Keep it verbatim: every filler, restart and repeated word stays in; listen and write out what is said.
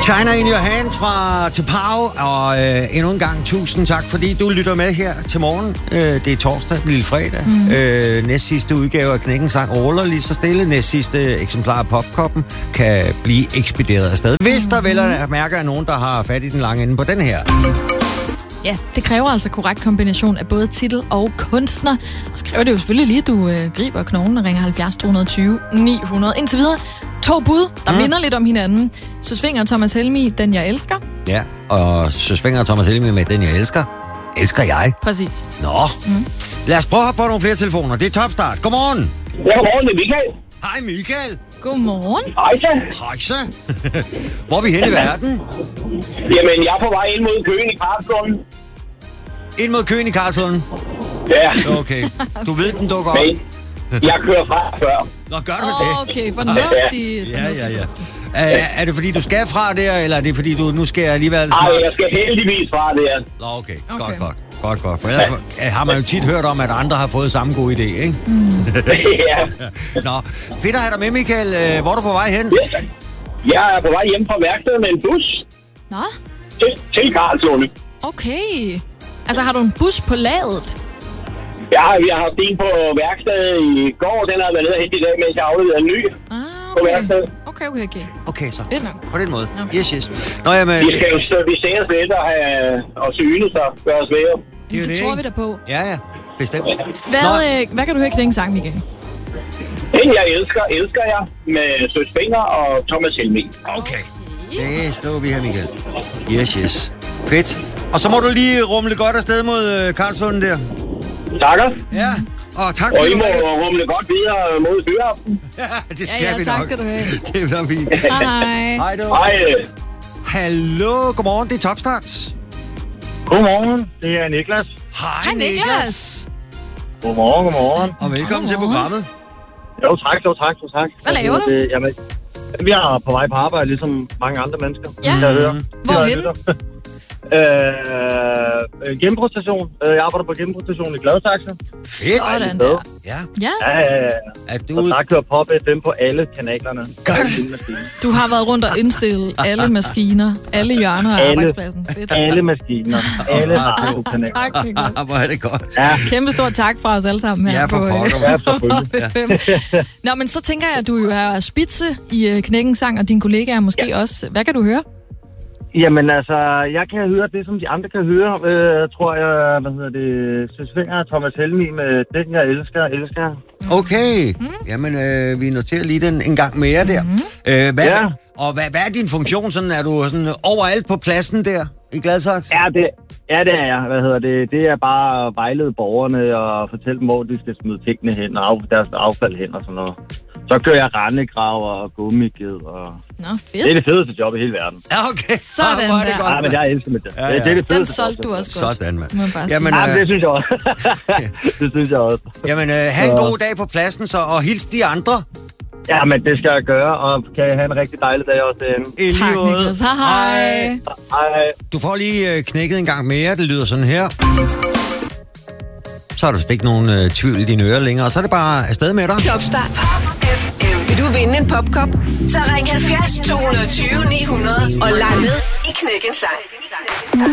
China in your hands fra Tapao, og øh, endnu en gang tusind tak, fordi du lytter med her til morgen. Øh, det er torsdag, lille fredag. Mm. Øh, næst sidste udgave af Knækken Sang ruller lige så stille. Næst sidste eksemplar af Popkoppen kan blive ekspederet afsted. Hvis der vel at mærke er nogen, der har fat i den lange ende på den her. Ja, det kræver altså korrekt kombination af både titel og kunstner. Og så kræver det jo selvfølgelig lige, at du øh, griber knoglen og ringer halvfjerds to tyve ni hundrede. Indtil videre, to bud, der mm. minder lidt om hinanden. Søsvinger og Thomas Helmig, Den Jeg Elsker. Ja, og Søsvinger og Thomas Helmig med Den Jeg Elsker. Elsker jeg. Præcis. Nå, mm. lad os prøve at hoppe på nogle flere telefoner. Det er Topstart. Godmorgen. Ja, godmorgen, det er Michael. Hej Michael. Godmorgen. Hej så. Hej så. Hvor er vi henne i verden? Jamen, jeg er på vej ind mod Køen i Karlsruhe. Ind mod Køen i Karlsruhe? Ja. Okay. Du ved, den dukker op. Men jeg kører fra før. Nå, gør du det? Okay, fornuftigt. Ja, ja, ja. Er, er det fordi, du skal fra der, eller er det fordi, du nu skal alligevel... Nej, jeg skal heldigvis fra der. Nå, okay. okay. Godt, godt. Godt, godt. For ellers har man jo tit hørt om, at andre har fået samme gode idé, ikke? Mm. Ja. Nå, fedt at have dig med, Michael. Hvor er du på vej hen? Ja. Jeg er på vej hjem fra værkstedet med en bus. Nå? Til, til Karlsruhe. Okay. Altså, har du en bus på ladet? Ja, jeg har haft en på værkstedet i går. Den har været nede og hente i dag, mens jeg afleverede en ny. Ah, okay. På værkstedet. Okay, okay, okay. Okay, så. Fedt nok. På den måde. Okay. Yes, yes. Nå, jamen... Vi skal jo vi ser os lidt og, have, og syne, så gør os ved. Det, det, det tror vi da på. Ja, ja. Bestemt. Hvad, øh, hvad kan du høre i den sang, Michael? Den Jeg Elsker, elsker jeg med Søsvinger og Thomas Helmig. Okay. Det står vi her, Michael. Yes, yes. Fedt. Og så må du lige rumle godt afsted mod øh, Karlsruhe der. Takker. Ja. Og tak, og I må rumle godt videre mod Byaften. Ja, det skal ja, ja, vi tak nok. skal du have. Det er så fint. Hej. Hej du. Hej. Hallo, godmorgen, det er Topstart. Godmorgen, det er Niklas. Hej, Hej Niklas. Niklas. Godmorgen, godmorgen. Og velkommen godmorgen. til programmet. Jo, tak, jo, tak, jo, tak. Hvad laver du? Det, jamen, vi er på vej på arbejde, ligesom mange andre mennesker. Ja. Kan jeg høre. Hvorhenne? Øh, genbrugsstation. Jeg arbejder på genbrugsstation i Gladsaxe. Fedt. Sådan der. Ja. Ja. Ja, ja, ja. Er du... Og der kører Pop F M på alle kanalerne. Godt. Du har været rundt og indstillet alle maskiner, alle hjørner af Alle. arbejdspladsen. Fedt. Alle maskiner. Alle radiokanaler. Tak, Niklas. Hvor er det godt. Ja, Kæmpe stor tak fra os alle sammen her Ja, for på, pokker. ja, selvfølgelig. F M. Nå, men så tænker jeg, at du jo er spidse i uh, Knækken Sang, og dine kollegaer måske ja. også. Hvad kan du høre? Jamen altså, jeg kan høre det, som de andre kan høre. Øh, tror jeg, hvad hedder det, Søsvinger og Thomas Helmig med Den Jeg Elsker, elsker. Okay. Mm. Jamen, øh, vi noterer lige den en gang mere der. Mm. Øh, hvad, Ja. Og hvad, hvad er din funktion? Sådan, er du sådan overalt på pladsen der i Gladsaxe? Ja, det, ja, det er jeg. Hvad hedder det? Det er bare at vejlede borgerne og fortælle dem, hvor de skal smide tingene hen og af, deres affald hen og sådan noget. Så kører jeg rendegrav og gummiged og... Nå, Det er fedt. det fedeste job i hele verden. Ja, okay. Sådan Ah, hvor er det der. godt, Ja, men jeg elsker mit job. Ja, ja. Det, det er det Den fedeste solgte job. du også godt. Sådan, mand. Må man bare sige. Jamen, Ja, men øh, det synes jeg også. Det synes jeg også. jamen øh, have en god dag på pladsen, så, og hils de andre. Ja, men det skal jeg gøre, og kan jeg have en rigtig dejlig dag også derinde. I lige Tak, måde. Niklas. Hej, hej. Hej. Du får lige øh, knækket en gang mere. Det lyder sådan her. Så er der vist ikke nogen øh, tvivl i dine ører længere. Og så er det bare afsted med dig. Topstart. Pop F M. Vil du vinde en popkop? Så ring halvfjerds to tyve ni hundrede og leg med i Knækken Sang.